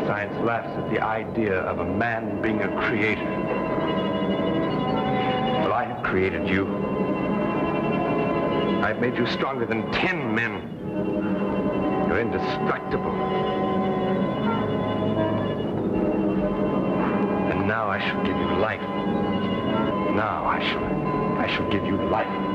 science laughs at the idea of a man being a creator. Well, I have created you. I've made you stronger than 10 men. You're indestructible. And now I shall give you life. Now I shall give you life.